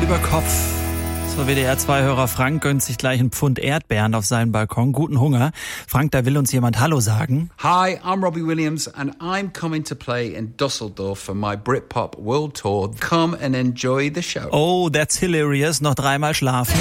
über Kopf. So, WDR-2-Hörer Frank gönnt sich gleich einen Pfund Erdbeeren auf seinen Balkon. Guten Hunger. Frank, da will uns jemand Hallo sagen. Hi, I'm Robbie Williams and I'm coming to play in Dusseldorf for my Britpop World Tour. Come and enjoy the show. Oh, that's hilarious. Noch dreimal schlafen.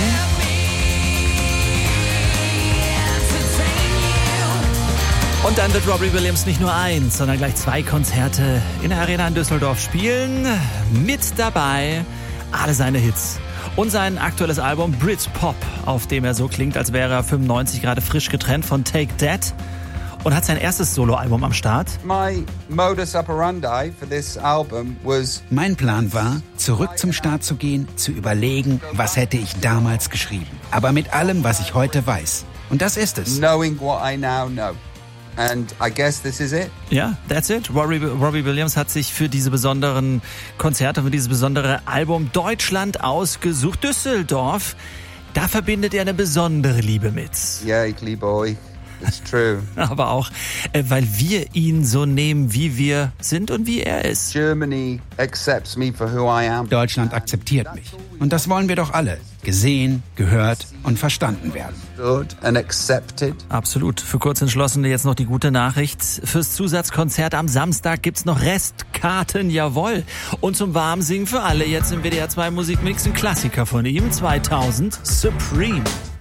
Und dann wird Robbie Williams nicht nur eins, sondern gleich 2 Konzerte in der Arena in Düsseldorf spielen. Mit dabei alle seine Hits. Und sein aktuelles Album Britpop, auf dem er so klingt, als wäre er 95 gerade frisch getrennt von Take That. Und hat sein erstes Soloalbum am Start. My modus operandi for this album was... Mein Plan war, zurück zum Start zu gehen, zu überlegen, was hätte ich damals geschrieben. Aber mit allem, was ich heute weiß. Und das ist es. Knowing what I now know. And I guess this is it. Ja, that's it. Robbie Williams hat sich für diese besonderen Konzerte, für dieses besondere Album Deutschland ausgesucht. Düsseldorf, da verbindet er eine besondere Liebe mit. Yeah, ich liebe euch. It's true. Aber auch, weil wir ihn so nehmen, wie wir sind und wie er ist. Germany accepts me for who I am. Deutschland akzeptiert mich. Und das wollen wir doch alle. Gesehen, gehört und verstanden werden. Good and accepted. Absolut. Für Kurzentschlossene jetzt noch die gute Nachricht. Fürs Zusatzkonzert am Samstag gibt's noch Restkarten, jawohl. Und zum Warmsingen für alle jetzt im WDR 2 Musikmix ein Klassiker von ihm, 2000, Supreme.